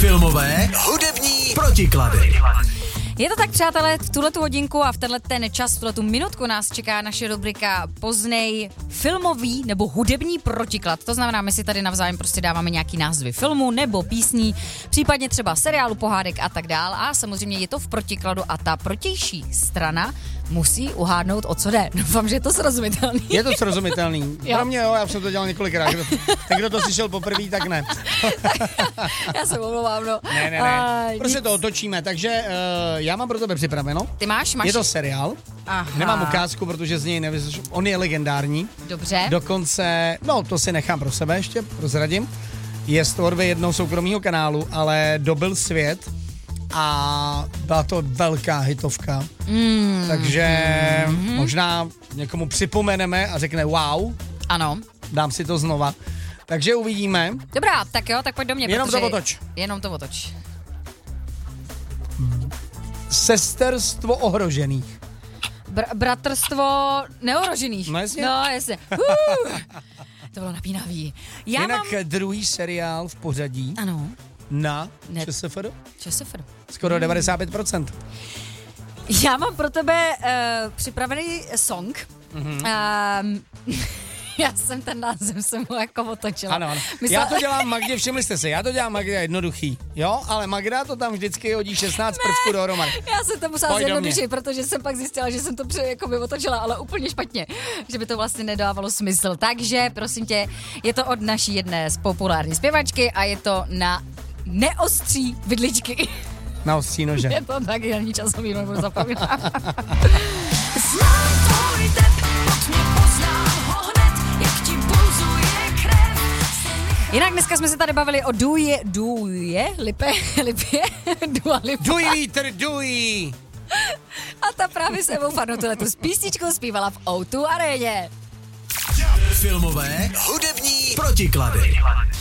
Filmové, hudební protiklady. Je to tak, přátelé, v tuhletu hodinku a v tenhle ten čas, v tuhletu minutku nás čeká naše rubrika Poznej filmový nebo hudební protiklad. To znamená, my si tady navzájem prostě dáváme nějaký názvy filmu nebo písní, případně třeba seriálu, pohádek a tak dál. A samozřejmě je to v protikladu a ta protější strana musí uhádnout, o co jde. Doufám, že je to srozumitelný. Je to srozumitelný. Pro mě jo, já jsem to dělal několikrát. Kdo to slyšel poprvé, tak ne. Já se omlouvám, no. Ne. Prostě to otočíme, takže já mám pro tebe připraveno. Ty máš? Je to seriál. Aha. Nemám ukázku, protože z něj nevyšel. On je legendární. Dobře. Dokonce, to si nechám pro sebe ještě, prozradím. Je z tvorby jednoho soukromého kanálu, ale dobil svět a byla to velká hitovka. Takže možná někomu připomeneme a řekne wow. Ano. Dám si to znova. Takže uvidíme. Dobrá, tak jo, tak pojď do mě. Jenom to otoč. Jenom to otoč. Sesterstvo ohrožených. Bratrstvo neohrožených. No jasně. To bylo napínavý. Jinak druhý seriál v pořadí. Ano. Na ČSFR. Skoro 95%. Já mám pro tebe připravený song. Já jsem ten název mu jako otočila. Ano. Já to dělám Magdě, všimli jste se, já to dělám Magdě jednoduchý, jo, ale Magda to tam vždycky hodí 16 prvků dohromady. Já jsem to musela zjednodušit, protože jsem pak zjistila, že jsem to otočila, ale úplně špatně, že by to vlastně nedávalo smysl. Takže, prosím tě, je to od naší jedné z populární zpěvačky a je to na neostří vidličky. Na ostří nože. Je to taky, já ani časový nebudu zapomínat. Jinak dneska jsme se tady bavili o Dua Lipa. A ta právě sebou Farnou tuhletu s písničkou zpívala v O2 aréně. Filmové, hudební protiklady.